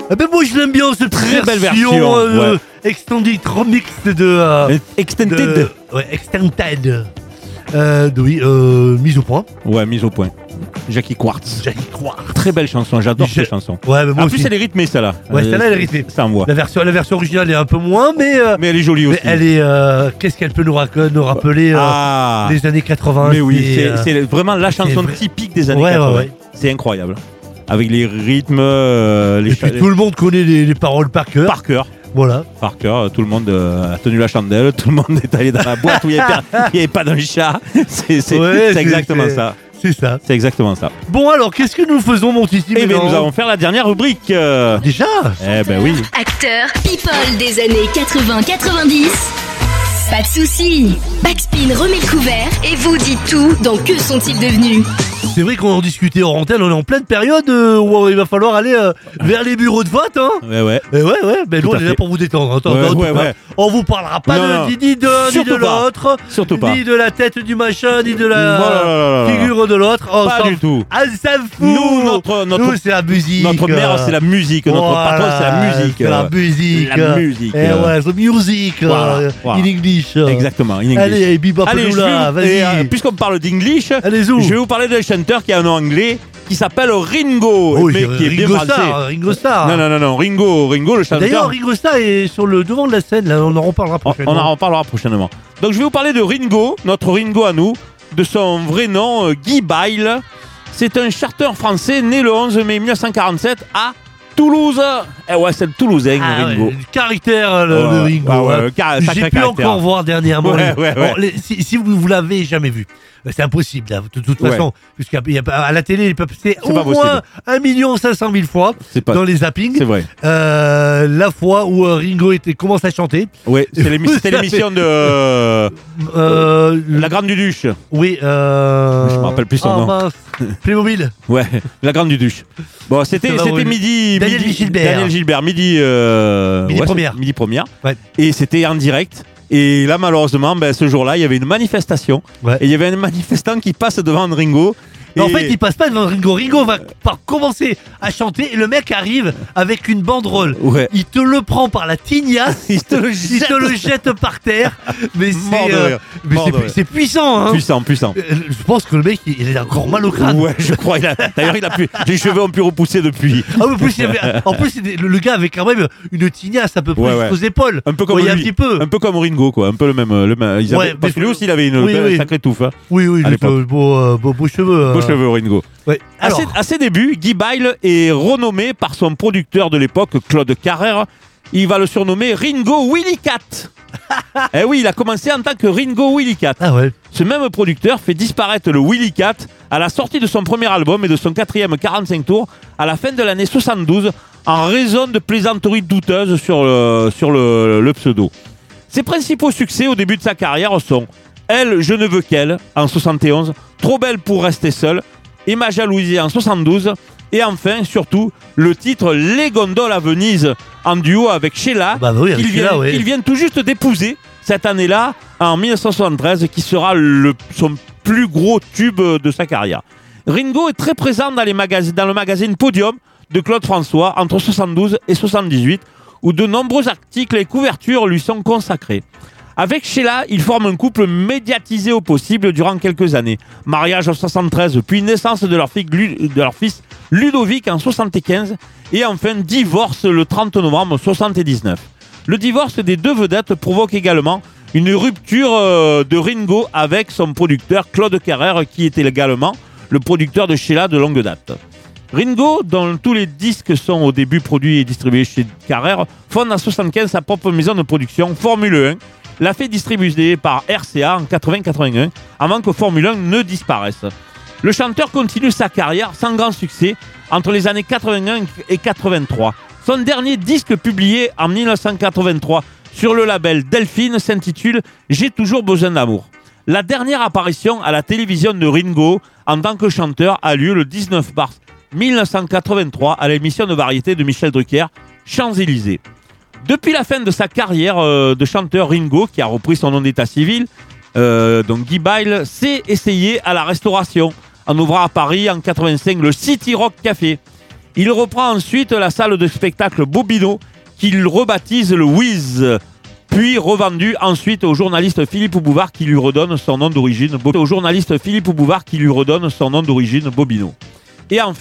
Ah ben moi je l'aime bien cette Très belle version, ouais. Extended remix de Extended. Extended. Oui, mise au point. Ouais, mise au point. Jackie Quartz. Très belle chanson, j'adore cette chanson. Ouais, mais moi en aussi. plus, elle est rythmée, celle-là. Ouais, celle-là, elle est rythmée. Ça envoie. La version originale est un peu moins, mais elle est jolie aussi. elle est. Qu'est-ce qu'elle peut nous rappeler les années 80. Mais oui, c'est vraiment la chanson typique des années 80. Ouais. C'est incroyable. Avec les rythmes. Et puis tout le monde connaît les paroles par cœur. Voilà. Par cœur, tout le monde a tenu la chandelle, tout le monde est allé dans la boîte où il n'y avait pas d'un chat. C'est exactement ça. C'est ça. C'est exactement ça. Bon alors, qu'est-ce que nous faisons, mon Titi? Eh bien, nous allons faire la dernière rubrique. Déjà? Eh ben oui. Acteurs, people des années 80-90. Pas de soucis. Backspin remet le couvert et vous dit tout dans Que sont-ils devenus? C'est vrai qu'on en discutait hors antenne, on est en pleine période où il va falloir aller vers les bureaux de vote, hein. Ouais. Et ouais, mais nous on est là pour vous détendre. On vous parlera pas ni d'un ni de l'autre, surtout pas. Ni de la tête du machin, ni de la figure de l'autre. Pas du tout. Ah, ça me fout. Nous, c'est la musique. Notre mère, c'est la musique. Notre patron, c'est la musique. C'est la musique. La musique. Ouais, the music in English. Exactement, in English. Allez, bebop-nous là, vas-y. Puisqu'on parle d'English, je vais vous parler d'un chanteur qui a un nom anglais qui s'appelle Ringo, mais qui est bien français. Ringo Starr. Non, Ringo, le chanteur. D'ailleurs, Ringo Starr est sur le devant de la scène, là, on en reparlera prochainement. On en reparlera prochainement. Donc je vais vous parler de Ringo, notre Ringo à nous, de son vrai nom, Guy Byle. C'est un chanteur français né le 11 mai 1947 à Toulouse. Ouais, c'est le Toulousain, Ringo. Du caractère, le Ringo. J'ai pu encore voir dernièrement. Si vous l'avez jamais vu, c'est impossible, là, de toute façon, puisqu'à la télé, il peut passer au moins 1 500 000 fois dans les zappings. C'est vrai. La fois où Ringo commence à chanter. Oui, c'était l'émission de La Grande Duduche. Oui. Je me rappelle plus son nom. Playmobil. Ouais, La Grande Duduche. Bon, c'était midi. Daniel Gilbert, midi première. Ouais. Et c'était en direct. Et là, malheureusement, ce jour-là, il y avait une manifestation. Ouais. Et il y avait un manifestant qui passe devant Ringo. En fait, il passe pas devant Ringo. Ringo va commencer à chanter et le mec arrive avec une banderole. Ouais. Il te le prend par la tignasse, il te le jette par terre. Mais c'est puissant, hein. Puissant. Je pense que le mec, il a encore mal au crâne. Ouais, je crois. D'ailleurs, les cheveux ont pu repousser depuis. En plus, le gars avait quand même une tignasse à peu près jusqu'aux épaules. Un peu comme lui. Un peu comme Ringo, quoi. Un peu le même. Parce que lui aussi, il avait une sacrée touffe. Hein, oui, beaux cheveux. Cheveux Ringo. Ouais. À ses débuts, Guy Byle est renommé par son producteur de l'époque, Claude Carrère. Il va le surnommer Ringo Willy Cat. Eh oui, il a commencé en tant que Ringo Willy Cat. Ah ouais. Ce même producteur fait disparaître le Willy Cat à la sortie de son premier album et de son 4e 45 tours à la fin de l'année 72 en raison de plaisanteries douteuses sur le pseudo. Ses principaux succès au début de sa carrière sont Elle, je ne veux qu'elle en 71, Trop belle pour rester seule et Ma jalousie en 72 et enfin surtout le titre Les gondoles à Venise en duo avec Sheila qu'il vient tout juste d'épouser cette année-là en 1973 qui sera son plus gros tube de sa carrière. Ringo est très présent dans le magazine Podium de Claude François entre 72 et 78 où de nombreux articles et couvertures lui sont consacrés. Avec Sheila, ils forment un couple médiatisé au possible durant quelques années. Mariage en 73, puis naissance de leur fils Ludovic en 75, et enfin divorce le 30 novembre 79. Le divorce des deux vedettes provoque également une rupture de Ringo avec son producteur Claude Carrère, qui était également le producteur de Sheila de longue date. Ringo, dont tous les disques sont au début produits et distribués chez Carrère, fonde en 75 sa propre maison de production Formule 1, l'a fait distribuer par RCA en 80-81 avant que Formule 1 ne disparaisse. Le chanteur continue sa carrière sans grand succès entre les années 81 et 83. Son dernier disque publié en 1983 sur le label Delphine s'intitule « J'ai toujours besoin d'amour ». La dernière apparition à la télévision de Ringo en tant que chanteur a lieu le 19 mars 1983 à l'émission de variété de Michel Drucker, Champs-Élysées. Depuis la fin de sa carrière de chanteur, Ringo, qui a repris son nom d'état civil, donc Guy Byle, s'est essayé à la restauration en ouvrant à Paris en 85 le City Rock Café. Il reprend ensuite la salle de spectacle Bobino, qu'il rebaptise le Wiz, puis revendu ensuite au journaliste Philippe Bouvard qui lui redonne son nom d'origine Bobino. Et enfin,